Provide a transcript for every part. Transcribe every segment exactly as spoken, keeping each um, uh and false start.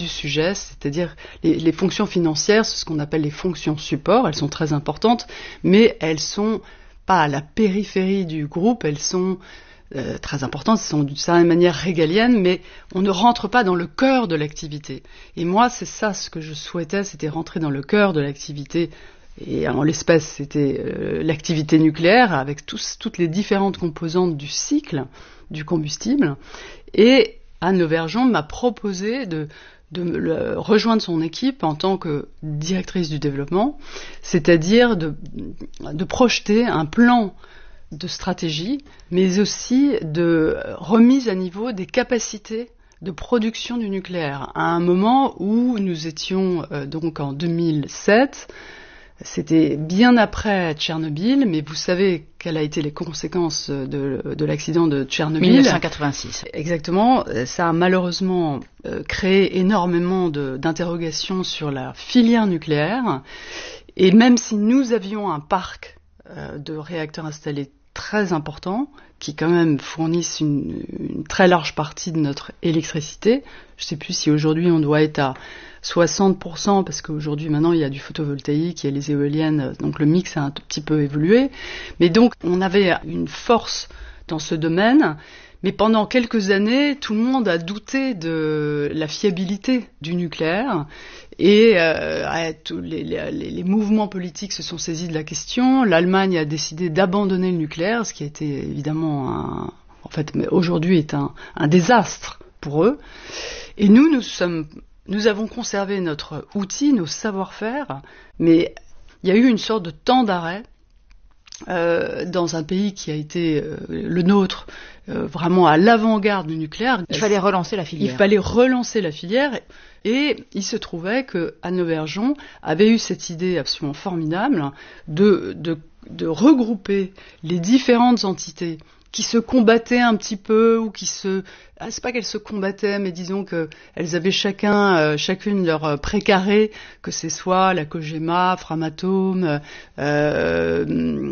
sujet, c'est-à-dire les, les fonctions financières, c'est ce qu'on appelle les fonctions support, elles sont très importantes, mais elles sont pas à la périphérie du groupe, elles sont euh, très importantes, elles sont d'une certaine manière régaliennes, mais on ne rentre pas dans le cœur de l'activité. Et moi, c'est ça ce que je souhaitais, c'était rentrer dans le cœur de l'activité. Et en l'espèce, c'était euh, l'activité nucléaire avec tous, toutes les différentes composantes du cycle du combustible. Et Anne Lauvergeon m'a proposé de, de le, rejoindre son équipe en tant que directrice du développement, c'est-à-dire de, de projeter un plan de stratégie, mais aussi de remise à niveau des capacités de production du nucléaire, à un moment où nous étions euh, donc en deux mille sept. C'était bien après Tchernobyl, mais vous savez quelles ont été les conséquences de, de l'accident de Tchernobyl. dix-neuf cent quatre-vingt-six. Exactement. Ça a malheureusement euh, créé énormément de, d'interrogations sur la filière nucléaire. Et même si nous avions un parc euh, de réacteurs installés très important, qui quand même fournissent une, une très large partie de notre électricité. Je ne sais plus si aujourd'hui on doit être à soixante pour cent, parce qu'aujourd'hui maintenant il y a du photovoltaïque, il y a les éoliennes, donc le mix a un tout petit peu évolué. Mais donc on avait une force dans ce domaine, mais pendant quelques années, tout le monde a douté de la fiabilité du nucléaire. Et euh, tous les, les, les mouvements politiques se sont saisis de la question. L'Allemagne a décidé d'abandonner le nucléaire, ce qui a été évidemment, un, en fait, aujourd'hui est un, un désastre pour eux. Et nous, nous sommes, nous avons conservé notre outil, nos savoir-faire, mais il y a eu une sorte de temps d'arrêt euh, dans un pays qui a été euh, le nôtre, euh, vraiment à l'avant-garde du nucléaire. Il fallait relancer la filière. Il fallait relancer la filière. Et il se trouvait que Anne Lauvergeon avait eu cette idée absolument formidable de, de, de regrouper les différentes entités qui se combattaient un petit peu ou qui se... Ah, c'est pas qu'elles se combattaient, mais disons qu'elles avaient chacun, euh, chacune leur précaré, que ce soit la Cogema, Framatome, euh,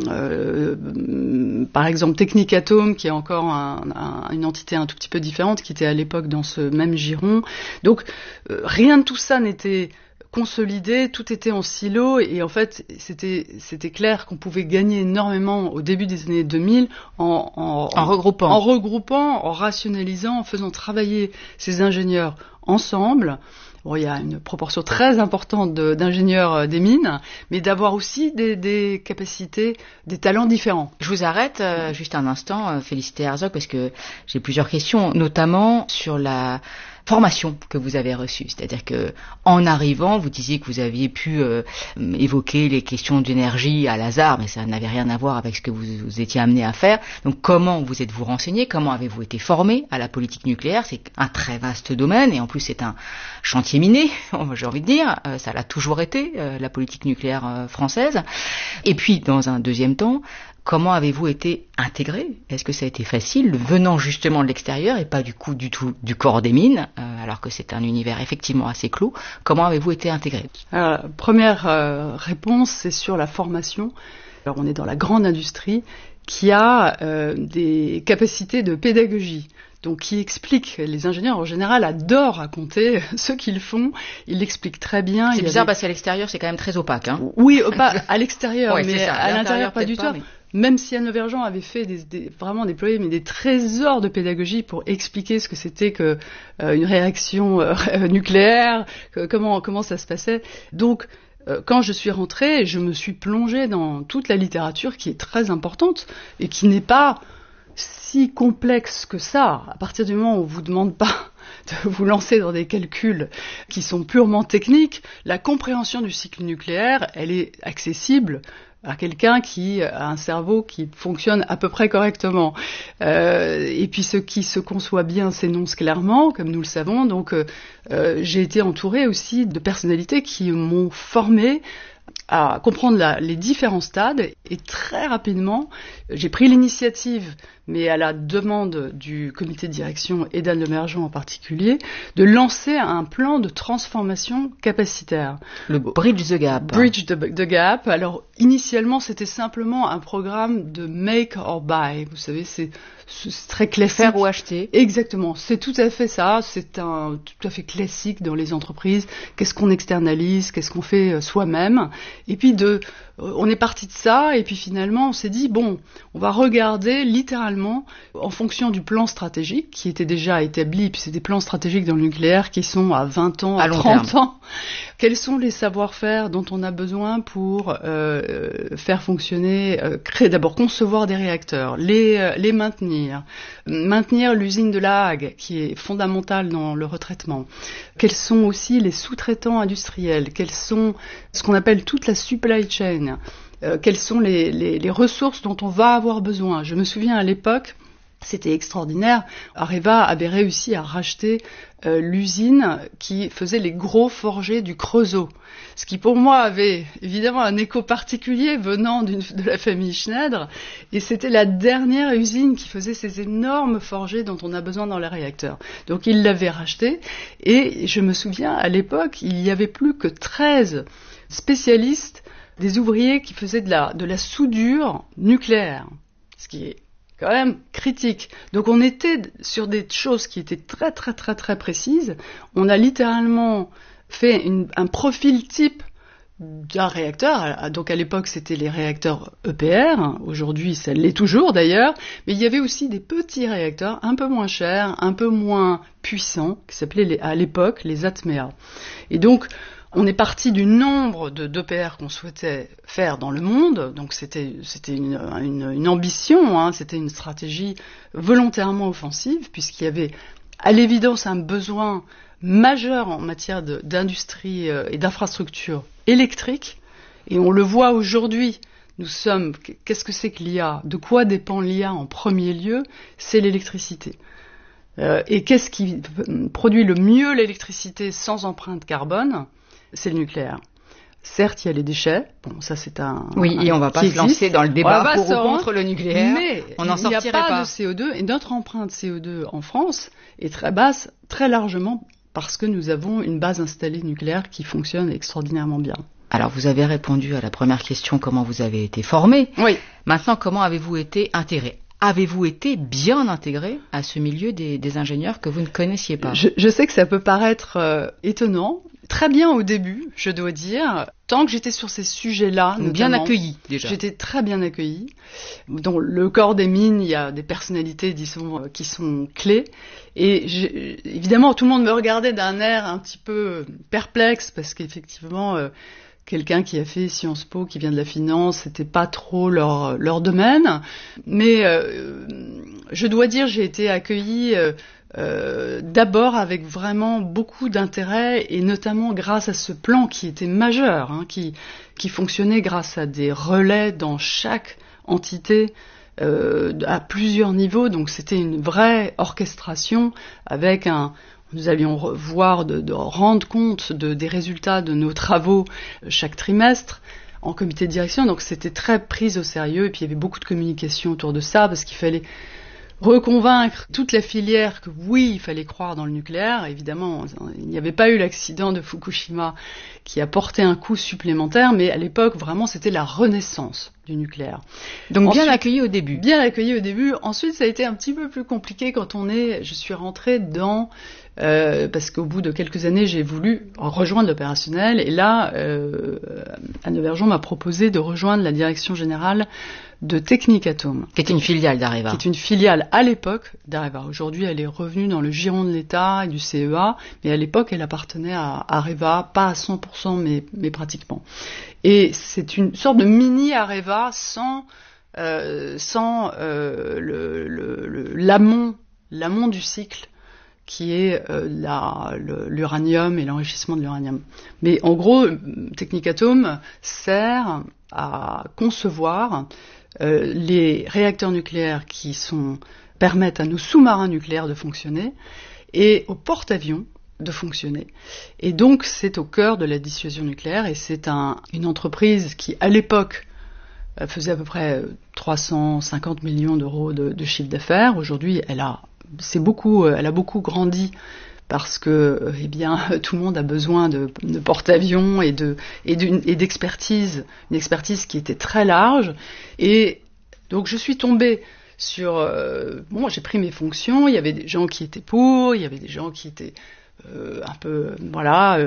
euh, par exemple Technicatome, qui est encore un, un, une entité un tout petit peu différente, qui était à l'époque dans ce même giron. Donc euh, rien de tout ça n'était consolidé, tout était en silo, et en fait c'était c'était clair qu'on pouvait gagner énormément au début des années deux mille en, en, en regroupant, en regroupant, en rationalisant, en faisant travailler ces ingénieurs ensemble. Bon, il y a une proportion très importante de, d'ingénieurs des mines, mais d'avoir aussi des, des capacités, des talents différents. Je vous arrête euh, juste un instant, euh, Félicité Herzog, parce que j'ai plusieurs questions, notamment sur la formation que vous avez reçue. C'est-à-dire que, en arrivant, vous disiez que vous aviez pu euh, évoquer les questions d'énergie à hasard, mais ça n'avait rien à voir avec ce que vous, vous étiez amené à faire. Donc, comment vous êtes-vous renseigné? Comment avez-vous été formé à la politique nucléaire? C'est un très vaste domaine, et en plus, c'est un chantier miné, j'ai envie de dire. Euh, ça l'a toujours été, euh, la politique nucléaire euh, française. Et puis, dans un deuxième temps, comment avez-vous été intégré? Est-ce que ça a été facile, venant justement de l'extérieur et pas du coup du tout du corps des mines, euh, alors que c'est un univers effectivement assez clos? Comment avez-vous été intégré? Alors, première euh, réponse, c'est sur la formation. Alors, on est dans la grande industrie qui a euh, des capacités de pédagogie. Donc, qui explique, les ingénieurs en général adorent raconter ce qu'ils font, ils l'expliquent très bien. C'est il bizarre avait... parce qu'à l'extérieur c'est quand même très opaque. Hein. Oui, pas à l'extérieur, ouais, mais ça, à, à l'intérieur pas du tout. Mais... Même si Anne Lauvergeon avait fait des, des, vraiment déployé mais des trésors de pédagogie pour expliquer ce que c'était que euh, une réaction euh, nucléaire, que, comment comment ça se passait. Donc euh, quand je suis rentrée, je me suis plongée dans toute la littérature qui est très importante et qui n'est pas si complexe que ça. À partir du moment où on vous demande pas de vous lancer dans des calculs qui sont purement techniques, la compréhension du cycle nucléaire, elle est accessible à quelqu'un qui a un cerveau qui fonctionne à peu près correctement. Euh, et puis ce qui se conçoit bien s'énonce clairement, comme nous le savons. Donc euh, euh, j'ai été entourée aussi de personnalités qui m'ont formée à comprendre la, les différents stades, et très rapidement, j'ai pris l'initiative, mais à la demande du comité de direction et d'Anne Lemergeon en particulier, de lancer un plan de transformation capacitaire. Le Bridge the Gap. Bridge the, the Gap. Alors, initialement, c'était simplement un programme de make or buy. Vous savez, c'est, c'est très classique. Faire ou acheter. Exactement. C'est tout à fait ça. C'est un tout à fait classique dans les entreprises. Qu'est-ce qu'on externalise? Qu'est-ce qu'on fait soi-même? Et puis de, on est parti de ça, et puis finalement, on s'est dit, bon, on va regarder littéralement, en fonction du plan stratégique, qui était déjà établi, puis c'est des plans stratégiques dans le nucléaire qui sont à vingt ans, à, à trente ans, quels sont les savoir-faire dont on a besoin pour euh, faire fonctionner, euh, créer, d'abord concevoir des réacteurs, les, euh, les maintenir, maintenir l'usine de La Hague, qui est fondamentale dans le retraitement. Quels sont aussi les sous-traitants industriels? Quels sont ce qu'on appelle toute la supply chain? Euh, quelles sont les, les, les ressources dont on va avoir besoin? Je me souviens à l'époque, c'était extraordinaire, Areva avait réussi à racheter euh, l'usine qui faisait les gros forgés du Creusot. Ce qui pour moi avait évidemment un écho particulier venant d'une, de la famille Schneider, et c'était la dernière usine qui faisait ces énormes forgés dont on a besoin dans les réacteurs. Donc ils l'avaient racheté, et je me souviens à l'époque, il y avait plus que treize spécialistes, des ouvriers qui faisaient de la, de la soudure nucléaire, ce qui est quand même critique. Donc on était sur des choses qui étaient très très très très précises. On a littéralement fait une, un profil type d'un réacteur. Donc à l'époque c'était les réacteurs E P R, aujourd'hui ça l'est toujours d'ailleurs, mais il y avait aussi des petits réacteurs un peu moins chers, un peu moins puissants, qui s'appelaient les, à l'époque les Atmea. Et donc on est parti du nombre de d'E P R qu'on souhaitait faire dans le monde, donc c'était, c'était une, une, une ambition, hein, c'était une stratégie volontairement offensive, puisqu'il y avait à l'évidence un besoin majeur en matière de, d'industrie et d'infrastructure électrique, et on le voit aujourd'hui. Nous sommes, qu'est-ce que c'est que l'I A? De quoi dépend l'I A en premier lieu? C'est l'électricité. Euh, et qu'est-ce qui produit le mieux l'électricité sans empreinte carbone? C'est le nucléaire. Certes, il y a les déchets. Bon, ça c'est un. Oui, un, et on va pas se lancer dans le débat pour ou contre le nucléaire. Mais on n'en sortirait pas. Il n'y a pas de C O deux, et notre empreinte C O deux en France est très basse, très largement parce que nous avons une base installée nucléaire qui fonctionne extraordinairement bien. Alors, vous avez répondu à la première question, comment vous avez été formé. Oui. Maintenant, comment avez-vous été intégré? Avez-vous été bien intégré à ce milieu des, des ingénieurs que vous ne connaissiez pas? je, je sais que ça peut paraître euh, étonnant. Très bien au début, je dois dire. Tant que j'étais sur ces sujets-là, bien accueilli déjà. J'étais très bien accueillie. Dans le corps des mines, il y a des personnalités, disons, qui sont clés. Et évidemment, tout le monde me regardait d'un air un petit peu perplexe parce qu'effectivement, euh, quelqu'un qui a fait Sciences Po, qui vient de la finance, c'était pas trop leur leur domaine. Mais euh, je dois dire, j'ai été accueillie. Euh, Euh, d'abord avec vraiment beaucoup d'intérêt, et notamment grâce à ce plan qui était majeur, hein, qui, qui fonctionnait grâce à des relais dans chaque entité euh, à plusieurs niveaux. Donc c'était une vraie orchestration avec un... Nous allions voir, de, de rendre compte de, des résultats de nos travaux chaque trimestre en comité de direction. Donc c'était très pris au sérieux, et puis il y avait beaucoup de communication autour de ça parce qu'il fallait reconvaincre toute la filière que oui, il fallait croire dans le nucléaire. Évidemment, il n'y avait pas eu l'accident de Fukushima qui a porté un coup supplémentaire, mais à l'époque, vraiment, c'était la renaissance du nucléaire. Donc Ensuite, bien accueilli au début. Bien accueilli au début. Ensuite, ça a été un petit peu plus compliqué quand on est... Je suis rentrée dans... Euh, parce qu'au bout de quelques années, j'ai voulu rejoindre l'opérationnel, et là, euh, Anne Lemergeon m'a proposé de rejoindre la direction générale de Technicatom. Qui est une filiale d'Areva. Qui est une filiale à l'époque d'Areva. Aujourd'hui, elle est revenue dans le giron de l'État et du C E A, mais à l'époque, elle appartenait à Areva, pas à cent pour cent, mais, mais pratiquement. Et c'est une sorte de mini Areva sans, euh, sans euh, le, le, le, l'amont, l'amont du cycle, qui est euh, la, le, l'uranium et l'enrichissement de l'uranium. Mais en gros, Technicatom sert à concevoir euh, les réacteurs nucléaires qui sont, permettent à nos sous-marins nucléaires de fonctionner et aux porte-avions de fonctionner. Et donc, c'est au cœur de la dissuasion nucléaire, et c'est un, une entreprise qui, à l'époque, Elle faisait à peu près trois cent cinquante millions d'euros de, de chiffre d'affaires. Aujourd'hui, elle a, c'est beaucoup, elle a beaucoup grandi parce que, eh bien, tout le monde a besoin de, de porte-avions et de, et d'une, et d'expertise, une expertise qui était très large. Et donc, je suis tombée sur, euh, bon, j'ai pris mes fonctions. Il y avait des gens qui étaient pour, il y avait des gens qui étaient euh, un peu, voilà,